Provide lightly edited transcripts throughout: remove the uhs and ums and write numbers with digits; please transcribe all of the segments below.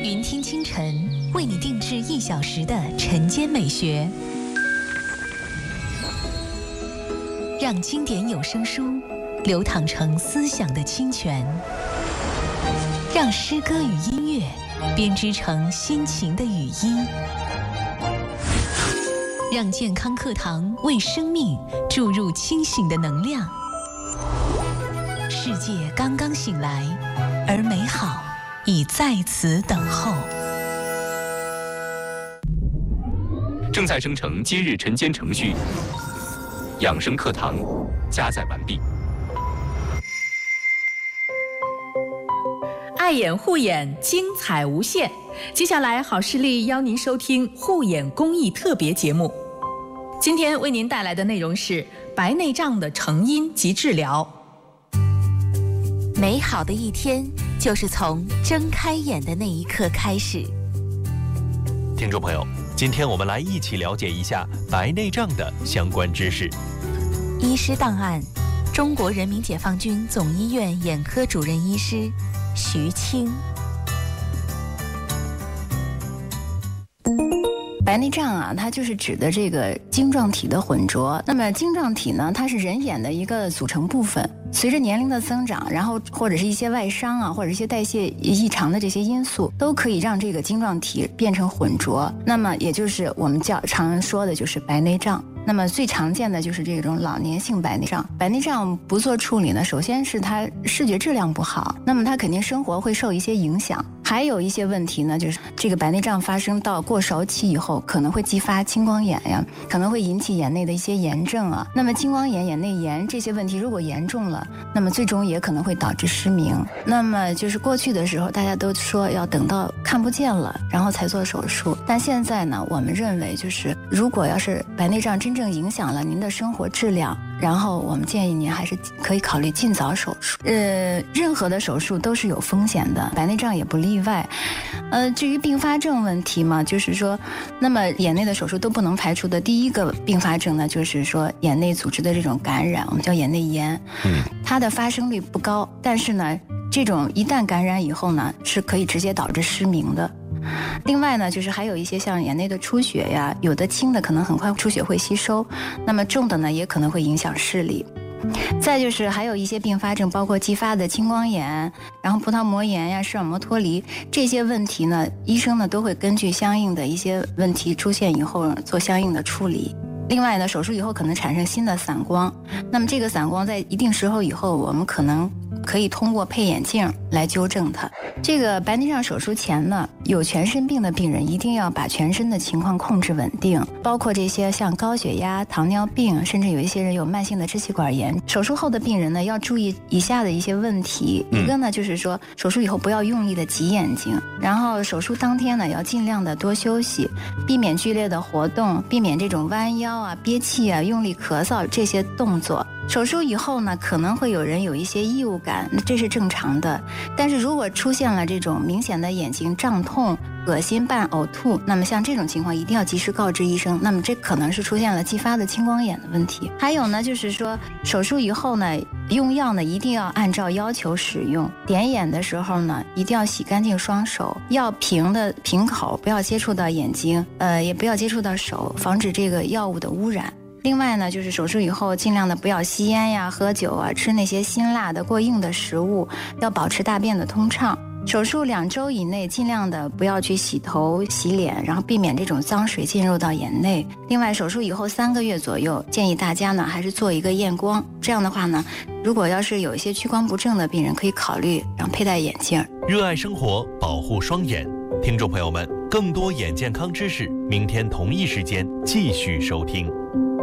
云听清晨为你定制1小时的晨间美学，让经典有声书流淌成思想的清泉，让诗歌与音乐编织成心情的语音，让健康课堂为生命注入清醒的能量。世界刚刚醒来，而美好已在此等候。 正在生成今日晨间程序，养生课堂加载完毕。 爱眼护眼，精彩无限。接下来，好视力邀您收听护眼公益特别节目。今天为您带来的内容是白内障的成因及治疗。 美好的一天就是从睁开眼的那一刻开始。 听众朋友，今天我们来一起了解一下白内障的相关知识。 医师档案：中国人民解放军总医院眼科主任医师徐清。 白内障啊，它就是指的这个晶状体的混浊。那么晶状体呢，它是人眼的一个组成部分。随着年龄的增长，然后或者是一些外伤啊，或者一些代谢异常的这些因素，都可以让这个晶状体变成混浊。那么也就是我们常说的就是白内障。那么最常见的就是这种老年性白内障。白内障不做处理呢，首先是它视觉质量不好，那么它肯定生活会受一些影响。还有一些问题呢，就是这个白内障发生到过熟期以后，可能会激发青光眼呀，可能会引起眼内的一些炎症啊。那么青光眼、眼内炎这些问题如果严重了，那么最终也可能会导致失明。那么就是过去的时候，大家都说要等到看不见了，然后才做手术。但现在呢，我们认为就是如果要是白内障真正影响了您的生活质量，然后我们建议您还是可以考虑尽早手术。任何的手术都是有风险的，白内障也不例外。至于并发症问题嘛，就是说，那么眼内的手术都不能排除的第一个并发症呢，就是说眼内组织的这种感染，我们叫眼内炎。它的发生率不高，但是呢，这种一旦感染以后呢，是可以直接导致失明的。另外呢，就是还有一些像眼内的出血呀，有的轻的可能很快出血会吸收，那么重的呢也可能会影响视力。再就是还有一些并发症，包括继发的青光眼，然后葡萄膜炎呀、视网膜脱离这些问题呢，医生呢都会根据相应的一些问题出现以后做相应的处理。另外呢，手术以后可能产生新的散光，那么这个散光在一定时候以后，我们可以通过配眼镜来纠正它。这个白内障手术前呢，有全身病的病人一定要把全身的情况控制稳定，包括这些像高血压、糖尿病，甚至有一些人有慢性的支气管炎。手术后的病人呢，要注意以下的一些问题。一个呢，就是说手术以后不要用力的挤眼睛，然后手术当天呢，要尽量的多休息，避免剧烈的活动，避免这种弯腰啊、憋气啊、用力咳嗽这些动作。手术以后呢，可能会有人有一些异物感，这是正常的。但是如果出现了这种明显的眼睛胀痛、恶心伴呕吐，那么像这种情况一定要及时告知医生，那么这可能是出现了继发的青光眼的问题。还有呢，就是说手术以后呢，用药呢一定要按照要求使用，点眼的时候呢一定要洗干净双手，要瓶口，不要接触到眼睛，也不要接触到手，防止这个药物的污染。另外呢，就是手术以后尽量的不要吸烟呀、喝酒啊、吃那些辛辣的过硬的食物，要保持大便的通畅。手术2周以内尽量的不要去洗头洗脸，然后避免这种脏水进入到眼内。另外手术以后3个月左右，建议大家呢还是做一个验光，这样的话呢，如果要是有一些屈光不正的病人，可以考虑然后佩戴眼镜。 热爱生活，保护双眼。听众朋友们，更多眼健康知识，明天同一时间继续收听。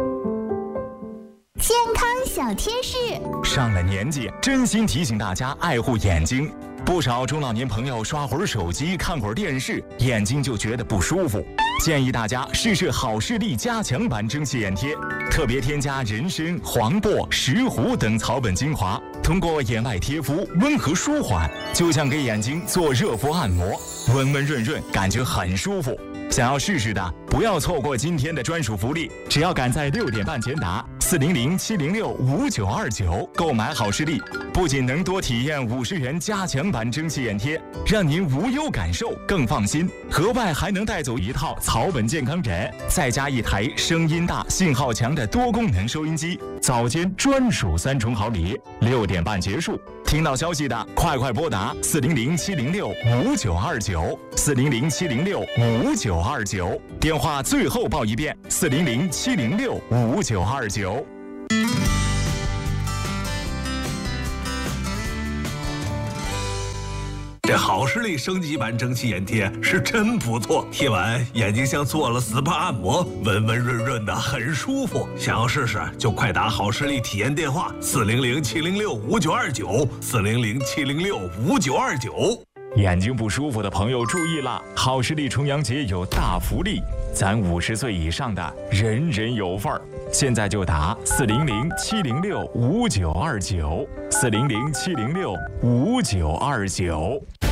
健康小贴士， 上了年纪，真心提醒大家爱护眼睛。不少中老年朋友刷会儿手机、看会儿电视，眼睛就觉得不舒服。建议大家试试好视力加强版蒸汽眼贴，特别添加人参、黄柏、石斛等草本精华，通过眼外贴敷温和舒缓，就像给眼睛做热敷按摩，温温润润，感觉很舒服。想要试试的， 不要错过今天的专属福利，只要赶在6点半前答400-706-5929购买好视力，不仅能多体验50元加强版蒸汽眼贴，让您无忧感受更放心，额外还能带走一套草本健康枕，再加一台声音大信号强的多功能收音机，早间专属3重好礼。6点半结束，听到消息的快拨打400-706-5929，400-706-5929，电话最后报一遍，400-706-5929。 这好视力升级版蒸汽眼贴是真不错，贴完眼睛像做了 SPA 按摩，温温润润的，很舒服。想要试试就快打好视力体验电话400-706-5929，400-706-5929。 眼睛不舒服的朋友注意啦！好视力重阳节有大福利，咱50岁以上的人人有份儿。现在就打400-706-5929，400-706-5929。